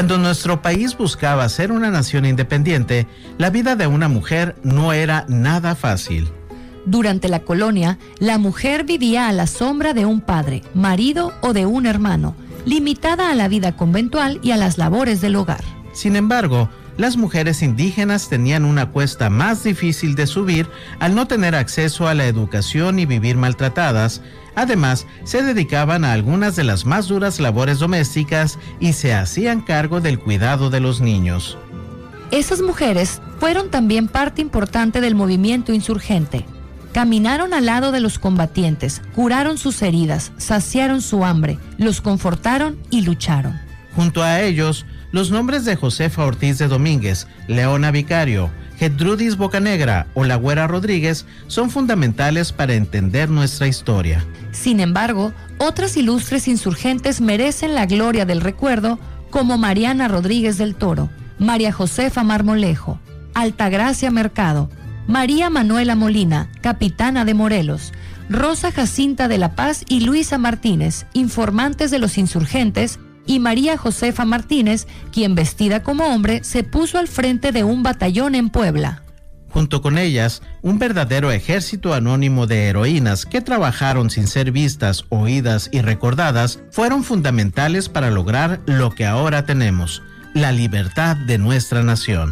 Cuando nuestro país buscaba ser una nación independiente, la vida de una mujer no era nada fácil. Durante la colonia, la mujer vivía a la sombra de un padre, marido o de un hermano, limitada a la vida conventual y a las labores del hogar. Sin embargo, las mujeres indígenas tenían una cuesta más difícil de subir al no tener acceso a la educación y vivir maltratadas. Además, se dedicaban a algunas de las más duras labores domésticas y se hacían cargo del cuidado de los niños. Esas mujeres fueron también parte importante del movimiento insurgente. Caminaron al lado de los combatientes, curaron sus heridas, saciaron su hambre, los confortaron y lucharon. Junto a ellos, los nombres de Josefa Ortiz de Domínguez, Leona Vicario, Gertrudis Bocanegra o La Güera Rodríguez son fundamentales para entender nuestra historia. Sin embargo, otras ilustres insurgentes merecen la gloria del recuerdo, como Mariana Rodríguez del Toro, María Josefa Marmolejo, Altagracia Mercado, María Manuela Molina, capitana de Morelos, Rosa Jacinta de la Paz y Luisa Martínez, informantes de los insurgentes, y María Josefa Martínez, quien vestida como hombre se puso al frente de un batallón en Puebla. Junto con ellas, un verdadero ejército anónimo de heroínas que trabajaron sin ser vistas, oídas y recordadas, fueron fundamentales para lograr lo que ahora tenemos, la libertad de nuestra nación.